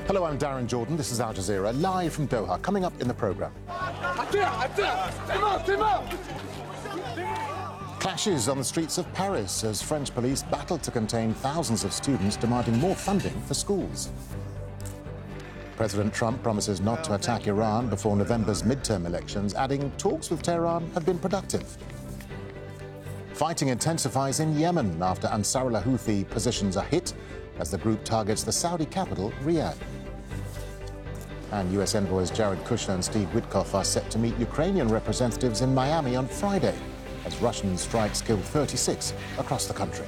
Hello, I'm Darren Jordan. This is Al Jazeera, live from Doha. Coming up in the programme. Clashes on the streets of Paris as French police battle to contain thousands of students demanding more funding for schools. President Trump promises not to attack Iran before November's midterm elections, adding talks with Tehran have been productive. Fighting intensifies in Yemen after Ansarullah Houthi positions are hit as the group targets the Saudi capital, Riyadh. And US envoys Jared Kushner and Steve Witkoff are set to meet Ukrainian representatives in Miami on Friday as Russian strikes killed 36 across the country.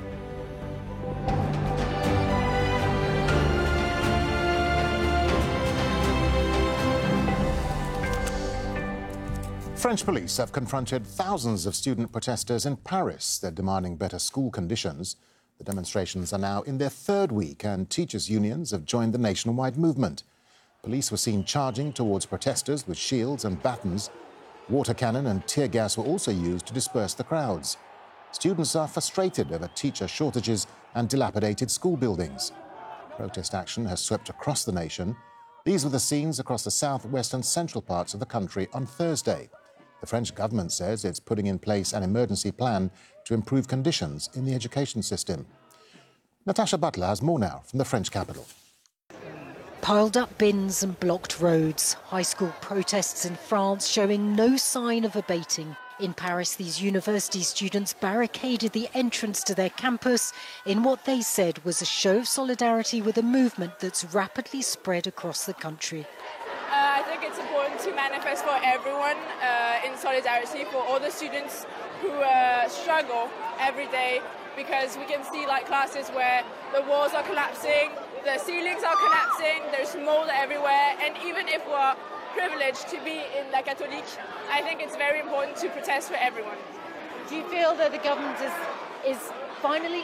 French police have confronted thousands of student protesters in Paris. They're demanding better school conditions. The demonstrations are now in their third week, and teachers' unions have joined the nationwide movement. Police were seen charging towards protesters with shields and batons. Water cannon and tear gas were also used to disperse the crowds. Students are frustrated over teacher shortages and dilapidated school buildings. Protest action has swept across the nation. These were the scenes across the south, west and central parts of the country on Thursday. The French government says it's putting in place an emergency plan to improve conditions in the education system. Natasha Butler has more now from the French capital. Piled up bins and blocked roads. High school protests in France showing no sign of abating. In Paris, these university students barricaded the entrance to their campus in what they said was a show of solidarity with a movement that's rapidly spread across the country. I think it's important to manifest for everyone in solidarity for all the students who struggle every day, because we can see like classes where the walls are collapsing, the ceilings are collapsing, there's mold everywhere, and even if we're privileged to be in La Catholique, I think it's very important to protest for everyone. Do you feel that the government is finally